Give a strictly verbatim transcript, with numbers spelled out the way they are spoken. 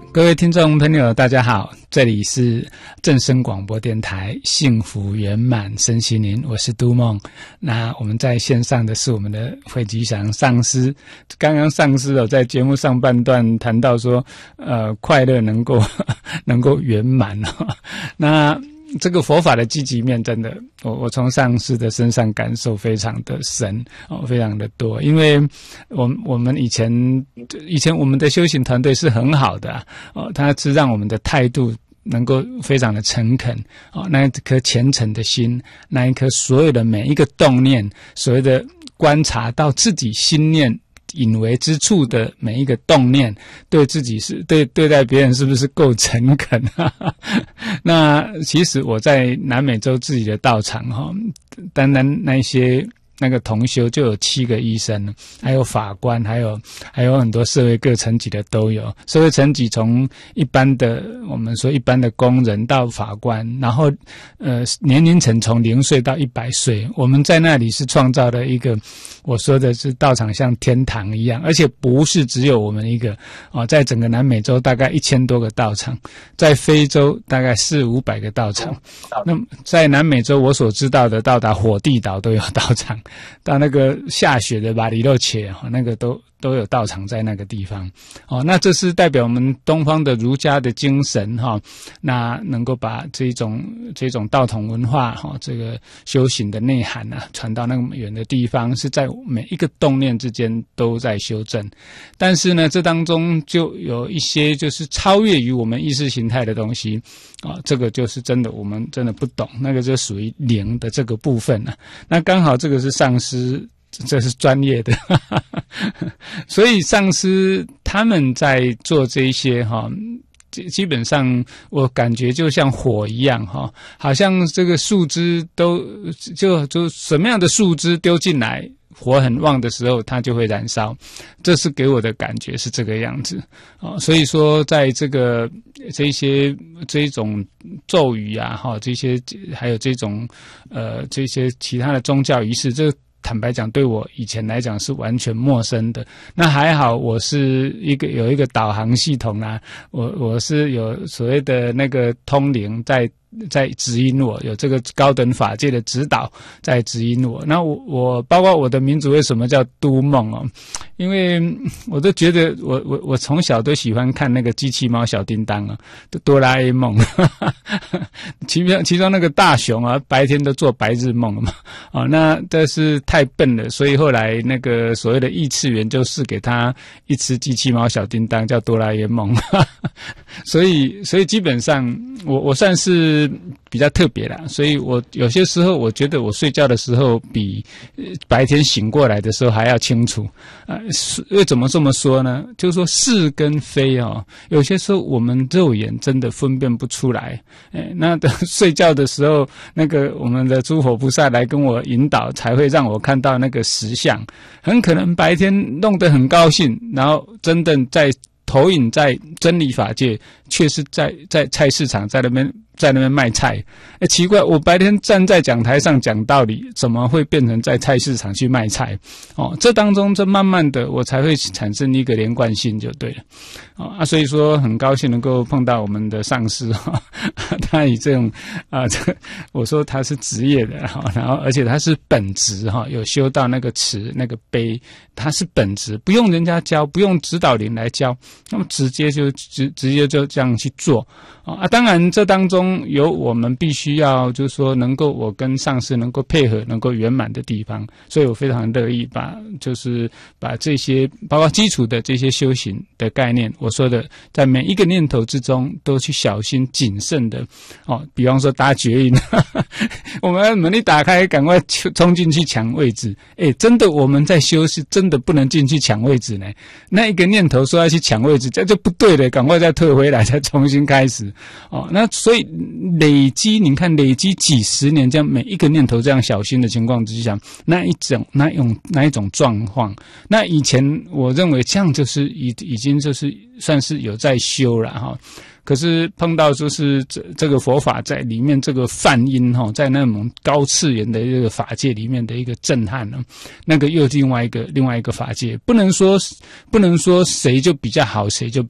各位听众朋友大家好，这里是正声广播电台幸福圆满身心灵，我是都梦。那我们在线上的是我们的惠吉祥上师，刚刚上师有在节目上半段谈到说呃，快乐能够能够圆满哦。那这个佛法的积极面真的我我从上师的身上感受非常的深哦，非常的多。因为我我们以前以前我们的修行团队是很好的啊，哦，它是让我们的态度能够非常的诚恳哦，那一颗虔诚的心，那一颗所有的每一个动念，所谓的观察到自己心念隐微之处的每一个动念，对自己是对对待别人是不是够诚恳那其实我在南美洲自己的道场哈，单单那些那个同修就有七个医生，还有法官，还有还有很多社会各层级的都有。社会层级从一般的我们说一般的工人到法官，然后呃年龄层从零岁到一百岁，我们在那里是创造了一个我说的是道场像天堂一样，而且不是只有我们一个哦，在整个南美洲大概一千多个道场，在非洲大概四五百个道场。那么在南美洲我所知道的，到达火地岛都有道场。到那个下雪的巴里洛切那个都都有道场在那个地方哦，那这是代表我们东方的儒家的精神哈，那能够把这种这种道统文化哈，这个修行的内涵啊，传到那么远的地方，是在每一个动念之间都在修正。但是呢，这当中就有一些就是超越于我们意识形态的东西啊，这个就是真的我们真的不懂，那个就属于灵的这个部分啊。那刚好这个是上师。这是专业的所以上师他们在做这一些哈，基本上我感觉就像火一样哈，好像这个树枝都就就什么样的树枝丢进来，火很旺的时候它就会燃烧，这是给我的感觉是这个样子啊。所以说在这个这些这种咒语啊哈，这些还有这种呃这些其他的宗教仪式，这坦白讲对我以前来讲是完全陌生的。那还好我是一个有一个导航系统啊，我我是有所谓的那个通灵在在指引我，有这个高等法界的指导在指引我。那我我包括我的名字为什么叫都梦哦，因为我都觉得我我我从小都喜欢看那个机器猫小叮当啊，哆啦 A 梦其中其中那个大雄啊，白天都做白日梦嘛哦，那这是太笨了，所以后来那个所谓的异次元就赐给他一只机器猫小叮当叫哆啦 A 梦所以所以基本上我我算是比较特别啦，所以我有些时候我觉得我睡觉的时候比白天醒过来的时候还要清楚呃，为怎么这么说呢？就是说是跟非哦，有些时候我们肉眼真的分辨不出来，哎，那等睡觉的时候，那个我们的诸佛菩萨来跟我引导，才会让我看到那个实相。很可能白天弄得很高兴，然后真的在投影在真理法界，却是在在菜市场在那边在那边卖菜。哎，奇怪，我白天站在讲台上讲道理，怎么会变成在菜市场去卖菜？哦，这当中这慢慢的我才会产生一个连贯性就对了。哦啊，所以说很高兴能够碰到我们的上师哈、哦，他以这种啊，这我说他是职业的哈、哦，然后而且他是本职哈、哦，有修到那个慈那个悲，他是本职，不用人家教，不用指导灵来教。那么直接就直直接就这样去做啊！当然，这当中有我们必须要，就是说，能够我跟上师能够配合，能够圆满的地方，所以我非常乐意把，就是把这些包括基础的这些修行的概念，我说的，在每一个念头之中都去小心谨慎的哦。比方说搭捷运，我们门一打开，赶快冲进去抢位置。哎，真的我们在修是真的不能进去抢位置呢。那一个念头说要去抢位置，这就不对了，赶快再退回来，再重新开始哦。那所以累积，你看累积几十年，这样每一个念头这样小心的情况之下，那一种那一种那一种状况，那以前我认为这样就是已已经就是算是有在修了哈。可是碰到就是这这个佛法在里面这个梵音哈，在那种高次元的这个法界里面的一个震撼呢，那个又另外一个另外一个法界，不能说不能说谁就比较好，谁就